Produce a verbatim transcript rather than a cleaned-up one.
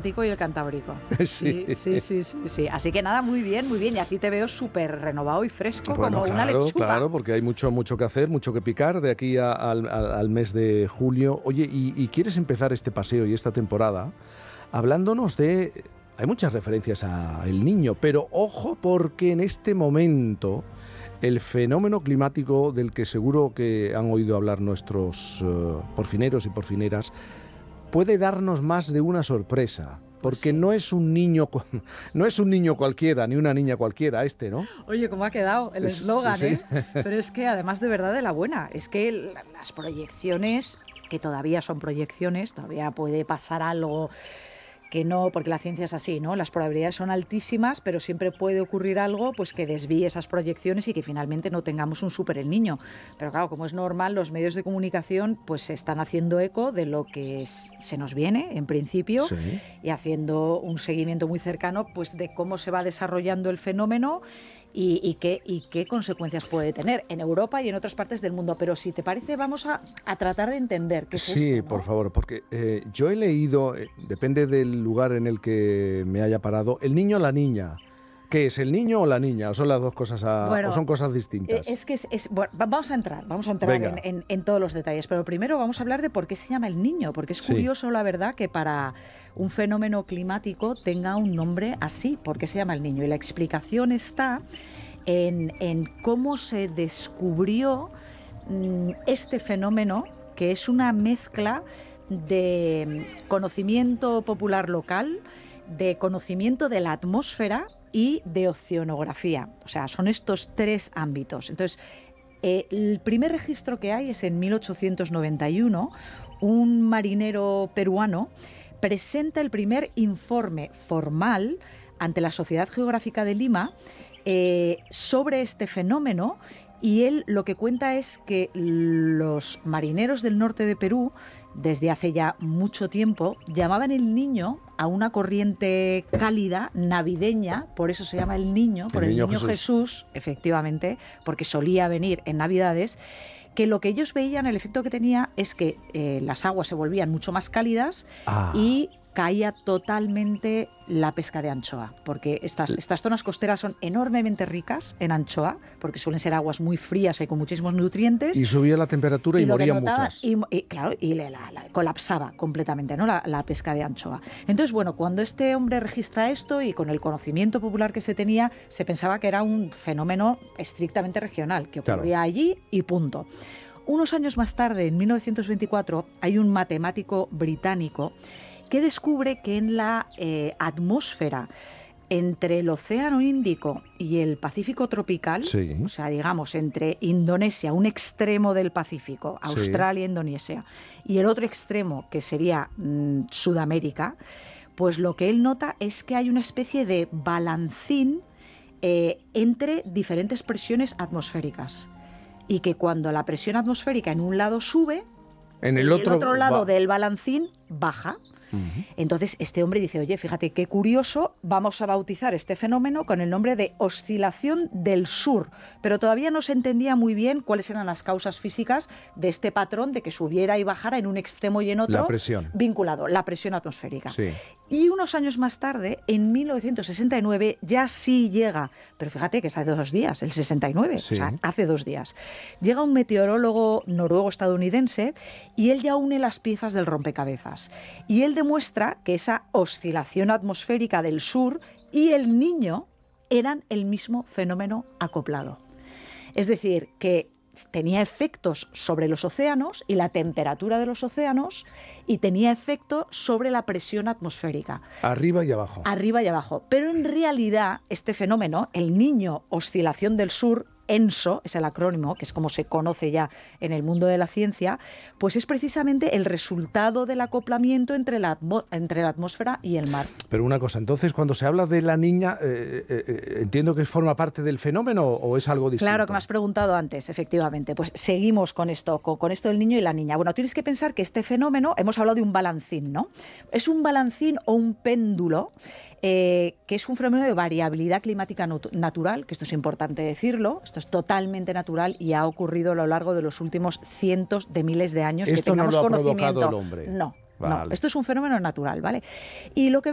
Atlántico y el Cantábrico. Sí, sí, sí, sí, sí. Así que nada, muy bien, muy bien. Y aquí te veo súper renovado y fresco, bueno, como claro, una lechuga. Claro, porque hay mucho, mucho que hacer, mucho que picar de aquí a, al, al mes de julio. Oye, y, y quieres empezar este paseo y esta temporada hablándonos de... Hay muchas referencias a El Niño, pero ojo porque en este momento el fenómeno climático del que seguro que han oído hablar nuestros uh, porfineros y porfineras puede darnos más de una sorpresa. Porque sí. no es un niño no es un niño cualquiera, ni una niña cualquiera este, ¿no? Oye, ¿cómo ha quedado el eslogan, sí. eh? Pero es que además de verdad de la buena, es que las proyecciones, que todavía son proyecciones, todavía puede pasar algo que no, porque la ciencia es así, ¿no? Las probabilidades son altísimas, pero siempre puede ocurrir algo pues que desvíe esas proyecciones y que finalmente no tengamos un súper El Niño. Pero claro, como es normal, los medios de comunicación pues se están haciendo eco de lo que es, se nos viene, en principio, sí. y haciendo un seguimiento muy cercano pues de cómo se va desarrollando el fenómeno y, y, qué, y qué consecuencias puede tener en Europa y en otras partes del mundo. Pero si te parece, vamos a, a tratar de entender qué es sí, esto, ¿no? por favor, porque eh, yo he leído, eh, depende del lugar en el que me haya parado, el niño o la niña. ¿Qué es, el niño o la niña? ¿O son las dos cosas, a, bueno, o son cosas distintas? Es que es, es, bueno, vamos a entrar, vamos a entrar en, en, en todos los detalles, pero primero vamos a hablar de por qué se llama El Niño, porque es curioso, sí. la verdad, que para un fenómeno climático tenga un nombre así, ¿por qué se llama El Niño? Y la explicación está en, en cómo se descubrió mmm, este fenómeno, que es una mezcla de conocimiento popular local, de conocimiento de la atmósfera y de oceanografía. O sea, son estos tres ámbitos. Entonces, eh, el primer registro que hay es en mil ochocientos noventa y uno. Un marinero peruano presenta el primer informe formal ante la Sociedad Geográfica de Lima eh, sobre este fenómeno. Y él lo que cuenta es que los marineros del norte de Perú, desde hace ya mucho tiempo, llamaban El Niño a una corriente cálida navideña, por eso se llama El Niño, por el, el niño, niño Jesús. Jesús, efectivamente, porque solía venir en Navidades, que lo que ellos veían, el efecto que tenía es que eh, las aguas se volvían mucho más cálidas ah. y caía totalmente la pesca de anchoa, porque estas, estas zonas costeras son enormemente ricas en anchoa, porque suelen ser aguas muy frías y con muchísimos nutrientes. Y subía la temperatura y, y morían muchas. Y, y, claro, y la, la, la, colapsaba completamente, ¿no? la, la pesca de anchoa. Entonces, bueno, cuando este hombre registra esto y con el conocimiento popular que se tenía, se pensaba que era un fenómeno estrictamente regional, que ocurría claro. allí y punto. Unos años más tarde, en mil novecientos veinticuatro, hay un matemático británico que descubre que en la eh, atmósfera entre el Océano Índico y el Pacífico tropical, sí. o sea, digamos, entre Indonesia, un extremo del Pacífico, Australia, sí. Indonesia, y el otro extremo, que sería mmm, Sudamérica, pues lo que él nota es que hay una especie de balancín eh, entre diferentes presiones atmosféricas. Y que cuando la presión atmosférica en un lado sube, en el, en otro, el otro lado va. del balancín baja. Uh-huh. Entonces este hombre dice, oye, fíjate qué curioso, vamos a bautizar este fenómeno con el nombre de oscilación del sur, pero todavía no se entendía muy bien cuáles eran las causas físicas de este patrón de que subiera y bajara en un extremo y en otro, la presión. vinculado, la presión atmosférica. Sí. Y unos años más tarde, en mil novecientos sesenta y nueve, ya sí llega, pero fíjate que es hace dos días, el sesenta y nueve, sí. o sea, hace dos días, llega un meteorólogo noruego-estadounidense y él ya une las piezas del rompecabezas. Y él demuestra que esa oscilación atmosférica del sur y el Niño eran el mismo fenómeno acoplado. Es decir, que tenía efectos sobre los océanos y la temperatura de los océanos y tenía efecto sobre la presión atmosférica. Arriba y abajo. Arriba y abajo. Pero en realidad este fenómeno, el Niño oscilación del sur, ENSO, es el acrónimo, que es como se conoce ya en el mundo de la ciencia, pues es precisamente el resultado del acoplamiento entre la, atmo- entre la atmósfera y el mar. Pero una cosa, entonces cuando se habla de la niña, eh, eh, entiendo que forma parte del fenómeno o es algo distinto. Claro, que me has preguntado antes, efectivamente. Pues seguimos con esto, con, con esto del niño y la niña. Bueno, tienes que pensar que este fenómeno, hemos hablado de un balancín, ¿no? Es un balancín o un péndulo, eh, que es un fenómeno de variabilidad climática nat- natural, que esto es importante decirlo. Esto es totalmente natural y ha ocurrido a lo largo de los últimos cientos de miles de años. Esto que tengamos no lo ha conocimiento. provocado el hombre. No, vale. no. Esto es un fenómeno natural, ¿vale? Y lo que